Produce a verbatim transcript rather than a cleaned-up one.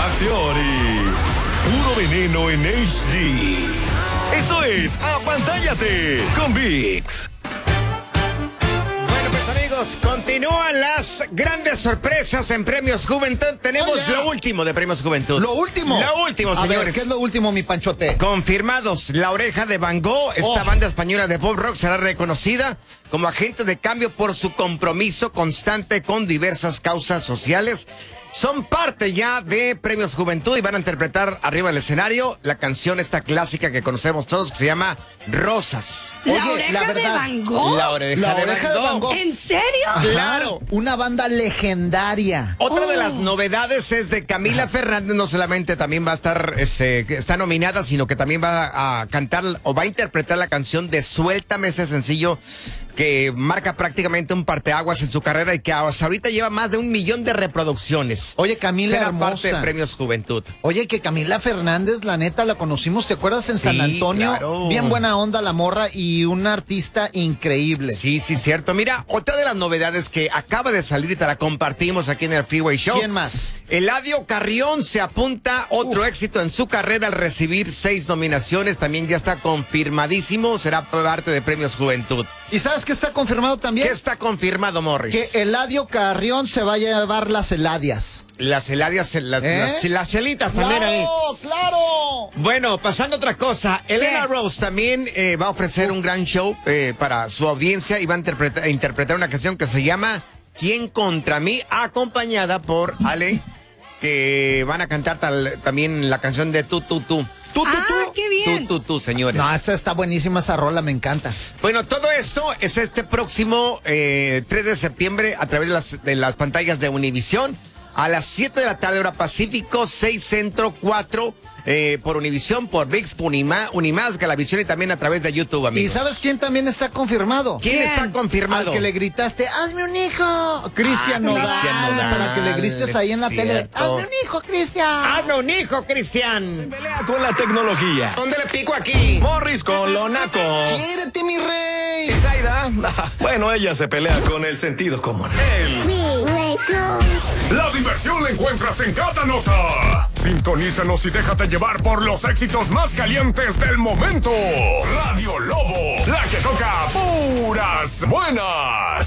acción y puro veneno en H D. Eso es Apantállate con ViX. Bueno, pues amigos, continúan las grandes sorpresas en Premios Juventud. Tenemos Oye. lo último de Premios Juventud. Lo último. Lo último, A señores. ver, ¿qué es lo último, mi Panchote? Confirmados, La Oreja de Van Gogh, esta Oh. banda española de pop rock, será reconocida como agente de cambio por su compromiso constante con diversas causas sociales. Son parte ya de Premios Juventud y van a interpretar arriba del escenario la canción esta clásica que conocemos todos que se llama Rosas. ¿La Oye, oreja la de verdad, Van Gogh? La Oreja, La de, Oreja Van de Van Gogh. Gogh. ¿En serio? Claro. Una banda legendaria. Otra de Oh. las novedades es de Camila Fernández, no solamente también va a estar, este, que está nominada, sino que también va a cantar o va a interpretar la canción de Suéltame, ese sencillo que marca prácticamente un parteaguas en su carrera y que hasta ahorita lleva más de un millón de reproducciones. Oye, Camila Será hermosa. parte de Premios Juventud. Oye, que Camila Fernández, la neta, la conocimos, ¿te acuerdas? En Sí, San Antonio. claro. Bien buena onda la morra y una artista increíble. Sí, sí, cierto. Mira, otra de las novedades que acaba de salir y te la compartimos aquí en el Freeway Show. ¿Quién más? Eladio Carrión se apunta otro éxito en su carrera al recibir seis nominaciones. También ya está confirmadísimo. Será parte de Premios Juventud. ¿Y sabes qué está confirmado también? ¿Qué está confirmado, Morris? Que Eladio Carrión se va a llevar las Eladias. Las heladias, las, ¿Eh? las, las chelitas también ahí. ¡Claro, claro! Bueno, pasando a otra cosa, Elena Rose también eh, va a ofrecer un gran show eh, para su audiencia y va a interpretar, a interpretar una canción que se llama ¿Quién contra mí? Acompañada por Ale, que van a cantar tal, también la canción de Tú, Tú, Tú. Tú, tú, Ah, tú. qué bien. Tú, tú, tú, señores. No, esa está buenísima, esa rola, me encanta. Bueno, todo esto es este próximo eh, tres de septiembre a través de las, de las pantallas de Univisión. A las siete de la tarde, hora Pacífico, seis Centro, cuatro eh, por Univisión, por ViX, por Unima, Unimás, Galavisión y también a través de YouTube, amigos. ¿Y sabes quién también está confirmado? ¿Quién, ¿Quién? está confirmado? Al que le gritaste, hazme un hijo. Cristian Ah, Nodal. Cristian Nodal, Para que le grites ahí en la es tele. cierto. Hazme un hijo, Cristian. ¡Hazme un hijo, Cristian! Pelea con la tecnología. ¿Dónde le pico aquí? Morris con lo naco. ¡Quiérete, mi rey! ¿Y Zaida? Bueno, ella se pelea con el sentido común. El... La diversión la encuentras en cada nota. Sintonízanos y déjate llevar por los éxitos más calientes del momento. Radio Lobo, la que toca puras buenas.